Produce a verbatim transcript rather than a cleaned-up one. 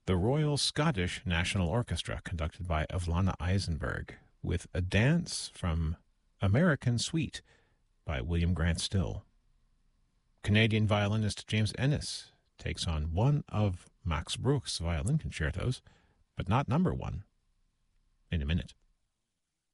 The Royal Scottish National Orchestra, conducted by Evelina Eisenberg, with a dance from American Sweet by William Grant Still. Canadian violinist James Ennis takes on one of Max Bruch's violin concertos, but not number one, in a minute.